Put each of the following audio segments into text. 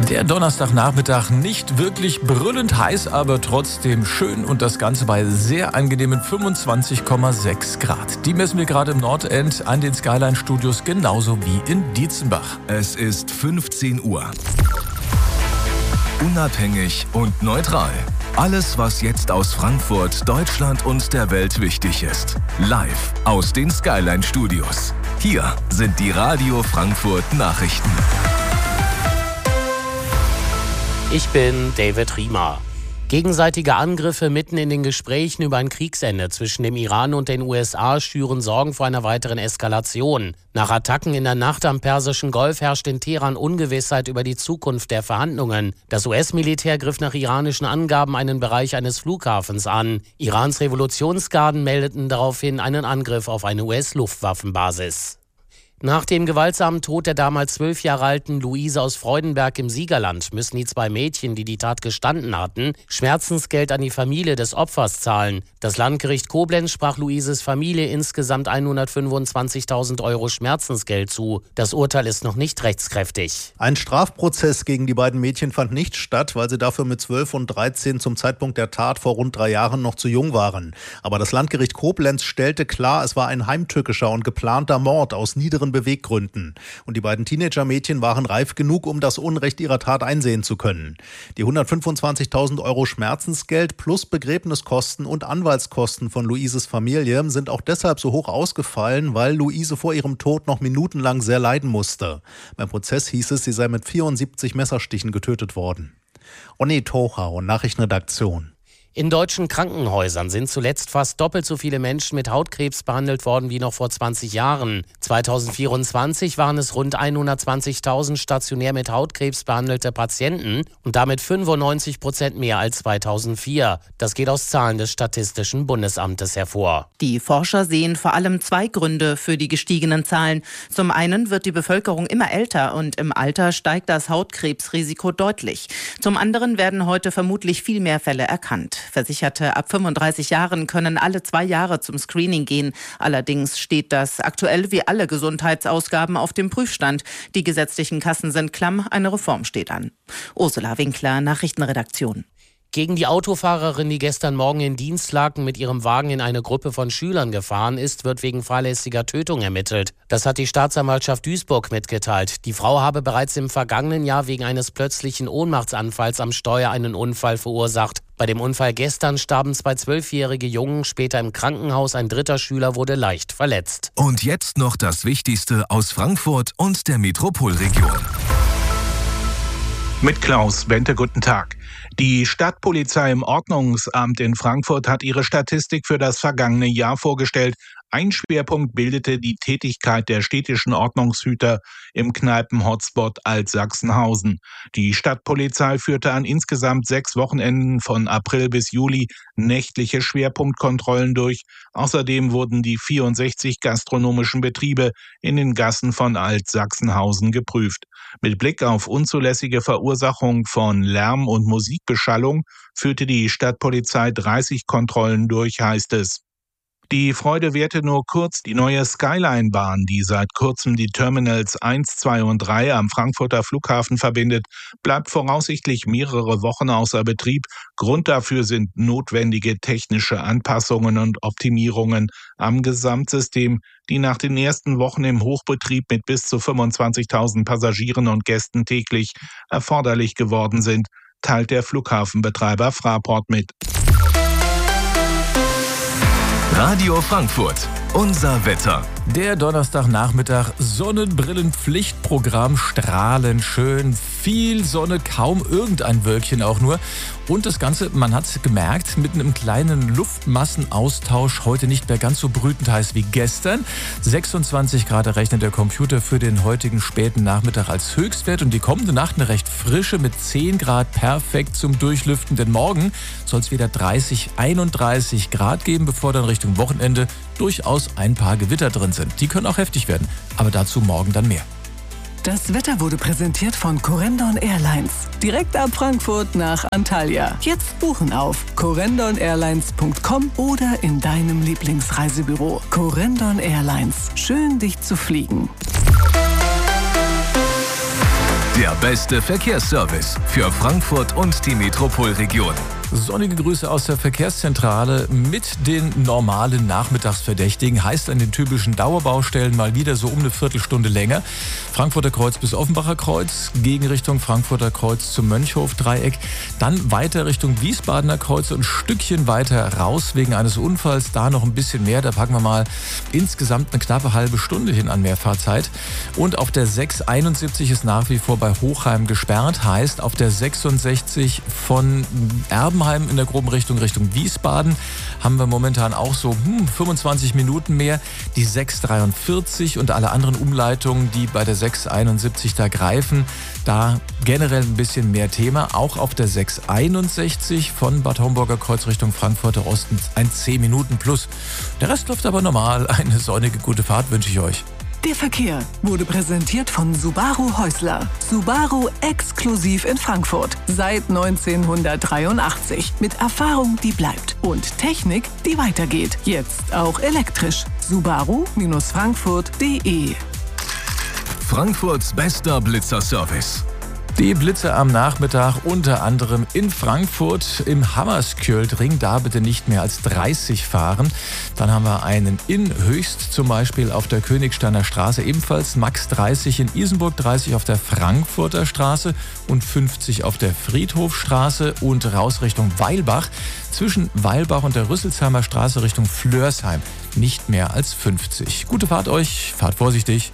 Der Donnerstagnachmittag nicht wirklich brüllend heiß, aber trotzdem schön und das Ganze bei sehr angenehmen 25,6 Grad. Die messen wir gerade im Nordend an den Skyline Studios genauso wie in Dietzenbach. Es ist 15 Uhr. Unabhängig und neutral. Alles, was jetzt aus Frankfurt, Deutschland und der Welt wichtig ist. Live aus den Skyline Studios. Hier sind die Radio Frankfurt Nachrichten. Ich bin David Riemer. Gegenseitige Angriffe mitten in den Gesprächen über ein Kriegsende zwischen dem Iran und den USA schüren Sorgen vor einer weiteren Eskalation. Nach Attacken in der Nacht am Persischen Golf herrscht in Teheran Ungewissheit über die Zukunft der Verhandlungen. Das US-Militär griff nach iranischen Angaben einen Bereich eines Flughafens an. Irans Revolutionsgarden meldeten daraufhin einen Angriff auf eine US-Luftwaffenbasis. Nach dem gewaltsamen Tod der damals 12 Jahre alten Luise aus Freudenberg im Siegerland müssen die 2 Mädchen, die die Tat gestanden hatten, Schmerzensgeld an die Familie des Opfers zahlen. Das Landgericht Koblenz sprach Luises Familie insgesamt 125.000 € Schmerzensgeld zu. Das Urteil ist noch nicht rechtskräftig. Ein Strafprozess gegen die beiden Mädchen fand nicht statt, weil sie dafür mit 12 und 13 zum Zeitpunkt der Tat vor rund 3 Jahren noch zu jung waren. Aber das Landgericht Koblenz stellte klar, es war ein heimtückischer und geplanter Mord aus niederen Beweggründen. Und die beiden Teenager-Mädchen waren reif genug, um das Unrecht ihrer Tat einsehen zu können. Die 125.000 € Schmerzensgeld plus Begräbniskosten und Anwaltskosten von Luises Familie sind auch deshalb so hoch ausgefallen, weil Luise vor ihrem Tod noch minutenlang sehr leiden musste. Beim Prozess hieß es, sie sei mit 74 Messerstichen getötet worden. Onni Tochau, Nachrichtenredaktion. In deutschen Krankenhäusern sind zuletzt fast doppelt so viele Menschen mit Hautkrebs behandelt worden wie noch vor 20 Jahren. 2024 waren es rund 120.000 stationär mit Hautkrebs behandelte Patienten und damit 95% mehr als 2004. Das geht aus Zahlen des Statistischen Bundesamtes hervor. Die Forscher sehen vor allem 2 Gründe für die gestiegenen Zahlen. Zum einen wird die Bevölkerung immer älter und im Alter steigt das Hautkrebsrisiko deutlich. Zum anderen werden heute vermutlich viel mehr Fälle erkannt. Versicherte ab 35 Jahren können alle 2 Jahre zum Screening gehen. Allerdings steht das aktuell wie alle Gesundheitsausgaben auf dem Prüfstand. Die gesetzlichen Kassen sind klamm, eine Reform steht an. Ursula Winkler, Nachrichtenredaktion. Gegen die Autofahrerin, die gestern Morgen in Dienstlaken mit ihrem Wagen in eine Gruppe von Schülern gefahren ist, wird wegen fahrlässiger Tötung ermittelt. Das hat die Staatsanwaltschaft Duisburg mitgeteilt. Die Frau habe bereits im vergangenen Jahr wegen eines plötzlichen Ohnmachtsanfalls am Steuer einen Unfall verursacht. Bei dem Unfall gestern starben 2 12-jährige Jungen, später im Krankenhaus ein 3. Schüler wurde leicht verletzt. Und jetzt noch das Wichtigste aus Frankfurt und der Metropolregion. Mit Klaus Bente, guten Tag. Die Stadtpolizei im Ordnungsamt in Frankfurt hat ihre Statistik für das vergangene Jahr vorgestellt. Ein Schwerpunkt bildete die Tätigkeit der städtischen Ordnungshüter im Kneipen-Hotspot Alt-Sachsenhausen. Die Stadtpolizei führte an insgesamt 6 Wochenenden von April bis Juli nächtliche Schwerpunktkontrollen durch. Außerdem wurden die 64 gastronomischen Betriebe in den Gassen von Alt-Sachsenhausen geprüft. Mit Blick auf unzulässige Verursachung von Lärm- und Musikbeschallung führte die Stadtpolizei 30 Kontrollen durch, heißt es. Die Freude währte nur kurz. Die neue Skyline-Bahn, die seit kurzem die Terminals 1, 2 und 3 am Frankfurter Flughafen verbindet, bleibt voraussichtlich mehrere Wochen außer Betrieb. Grund dafür sind notwendige technische Anpassungen und Optimierungen am Gesamtsystem, die nach den ersten Wochen im Hochbetrieb mit bis zu 25.000 Passagieren und Gästen täglich erforderlich geworden sind, teilt der Flughafenbetreiber Fraport mit. Radio Frankfurt, unser Wetter. Der Donnerstagnachmittag, Sonnenbrillenpflichtprogramm, strahlend schön, viel Sonne, kaum irgendein Wölkchen auch nur. Und das Ganze, man hat es gemerkt, mit einem kleinen Luftmassenaustausch heute nicht mehr ganz so brütend heiß wie gestern. 26 Grad errechnet der Computer für den heutigen späten Nachmittag als Höchstwert und die kommende Nacht eine recht frische mit 10 Grad perfekt zum Durchlüften. Denn morgen soll es wieder 30, 31 Grad geben, bevor dann Richtung Wochenende durchaus ein paar Gewitter drin sind. Die können auch heftig werden, aber dazu morgen dann mehr. Das Wetter wurde präsentiert von Corendon Airlines. Direkt ab Frankfurt nach Antalya. Jetzt buchen auf corendonairlines.com oder in deinem Lieblingsreisebüro. Corendon Airlines. Schön, dich zu fliegen. Der beste Verkehrsservice für Frankfurt und die Metropolregion. Sonnige Grüße aus der Verkehrszentrale mit den normalen Nachmittagsverdächtigen. Heißt an den typischen Dauerbaustellen mal wieder so um eine Viertelstunde länger. Frankfurter Kreuz bis Offenbacher Kreuz, Gegenrichtung Frankfurter Kreuz zum Mönchhof-Dreieck. Dann weiter Richtung Wiesbadener Kreuz und ein Stückchen weiter raus wegen eines Unfalls. Da noch ein bisschen mehr. Da packen wir mal insgesamt eine knappe halbe Stunde hin an Mehrfahrzeit. Und auf der 671 ist nach wie vor bei Hochheim gesperrt. Heißt auf der 66 von Erbenheim in der groben Richtung Wiesbaden haben wir momentan auch so 25 Minuten mehr. Die 643 und alle anderen Umleitungen, die bei der 671 da greifen, da generell ein bisschen mehr Thema. Auch auf der 661 von Bad Homburger Kreuz Richtung Frankfurter Osten ein 10 Minuten plus. Der Rest läuft aber normal. Eine sonnige gute Fahrt wünsche ich euch. Der Verkehr wurde präsentiert von Subaru Häusler. Subaru exklusiv in Frankfurt. Seit 1983. Mit Erfahrung, die bleibt. Und Technik, die weitergeht. Jetzt auch elektrisch. Subaru-Frankfurt.de. Frankfurts bester Blitzerservice. Die Blitzer am Nachmittag unter anderem in Frankfurt im Hammerskjöldring, da bitte nicht mehr als 30 fahren. Dann haben wir einen in Höchst zum Beispiel auf der Königsteiner Straße, ebenfalls Max 30 in Isenburg, 30 auf der Frankfurter Straße und 50 auf der Friedhofstraße und raus Richtung Weilbach. Zwischen Weilbach und der Rüsselsheimer Straße Richtung Flörsheim nicht mehr als 50. Gute Fahrt euch, fahrt vorsichtig.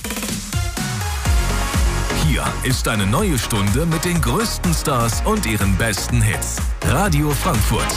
Hier ist eine neue Stunde mit den größten Stars und ihren besten Hits. Radio Frankfurt.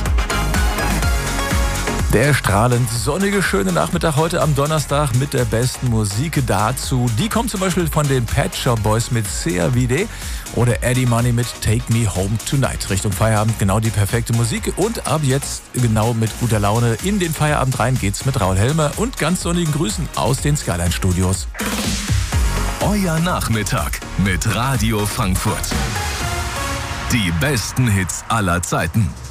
Der strahlend sonnige, schöne Nachmittag heute am Donnerstag mit der besten Musik dazu. Die kommt zum Beispiel von den Pet Shop Boys mit Sea Vide oder Eddie Money mit Take Me Home Tonight. Richtung Feierabend genau die perfekte Musik. Und ab jetzt genau mit guter Laune in den Feierabend rein geht's mit Raul Helmer und ganz sonnigen Grüßen aus den Skyline Studios. Euer Nachmittag mit Radio Frankfurt. Die besten Hits aller Zeiten.